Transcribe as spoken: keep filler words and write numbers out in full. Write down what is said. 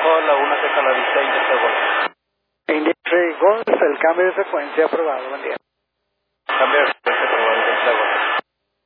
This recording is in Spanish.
Bajo Laguna Seca, la vista India Golf. India Golf, el cambio de frecuencia aprobado, buen día.